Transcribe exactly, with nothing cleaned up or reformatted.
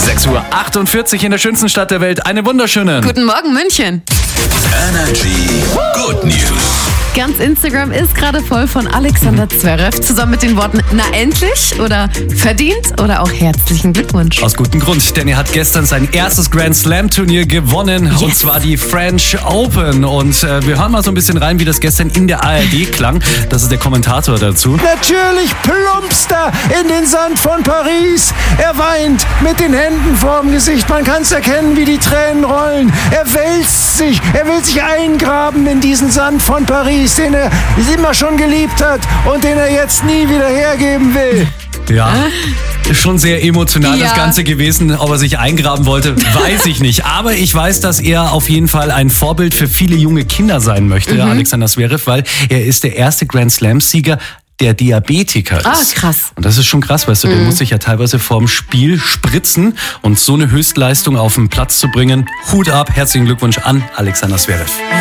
sechs Uhr achtundvierzig in der schönsten Stadt der Welt. Einen wunderschönen Guten Morgen, München. Energy Good News. Ganz Instagram ist gerade voll von Alexander Zverev, zusammen mit den Worten "Na endlich" oder "verdient" oder auch "herzlichen Glückwunsch". Aus gutem Grund, denn er hat gestern sein erstes Grand Slam Turnier gewonnen, yes. und zwar die French Open. Und äh, wir hören mal so ein bisschen rein, wie das gestern in der A R D klang. Das ist der Kommentator dazu. Natürlich plumpst er in den Sand von Paris. Er weint mit den Händen vorm Gesicht. Man kann es erkennen, wie die Tränen rollen. Er wälzt sich, er will sich eingraben in diesen Sand von Paris, den er immer schon geliebt hat und den er jetzt nie wieder hergeben will. Ja, schon sehr emotional Ja. das Ganze gewesen. Ob er sich eingraben wollte, weiß ich nicht. Aber ich weiß, dass er auf jeden Fall ein Vorbild für viele junge Kinder sein möchte, mhm. Alexander Zverev, weil er ist der erste Grand Slam-Sieger, der Diabetiker ist. Ah, krass. Und das ist schon krass, weißt du, der Mhm. muss sich ja teilweise vorm Spiel spritzen, und so eine Höchstleistung auf den Platz zu bringen. Hut ab, herzlichen Glückwunsch an Alexander Zverev.